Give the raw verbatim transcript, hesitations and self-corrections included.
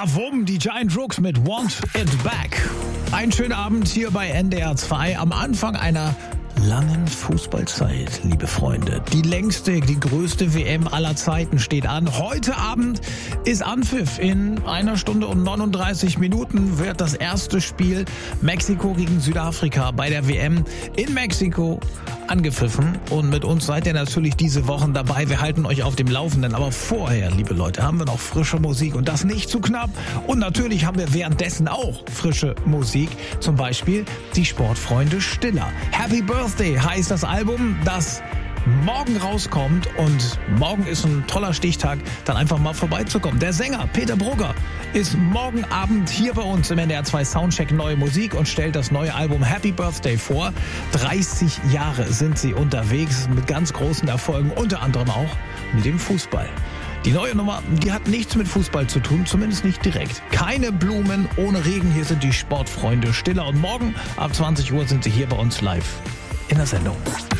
Savum, die Giant Rooks mit Want It Back. Ein schöner Abend hier bei N D R zwei am Anfang einer langen Fußballzeit, liebe Freunde. Die längste, die größte W M aller Zeiten steht an. Heute Abend ist Anpfiff. In einer Stunde und neununddreißig Minuten wird das erste Spiel Mexiko gegen Südafrika bei der W M in Mexiko angepfiffen. Und mit uns seid ihr natürlich diese Wochen dabei. Wir halten euch auf dem Laufenden. Aber vorher, liebe Leute, haben wir noch frische Musik und das nicht zu knapp. Und natürlich haben wir währenddessen auch frische Musik. Zum Beispiel die Sportfreunde Stiller. Happy Birthday heißt das Album, das morgen rauskommt. Und morgen ist ein toller Stichtag, dann einfach mal vorbeizukommen. Der Sänger Peter Brugger ist morgen Abend hier bei uns im N D R zwei Soundcheck Neue Musik und stellt das neue Album Happy Birthday vor. dreißig Jahre sind sie unterwegs mit ganz großen Erfolgen, unter anderem auch mit dem Fußball. Die neue Nummer, die hat nichts mit Fußball zu tun, zumindest nicht direkt. Keine Blumen ohne Regen, hier sind die Sportfreunde Stiller. Und morgen ab zwanzig Uhr sind sie hier bei uns live in der Sendung.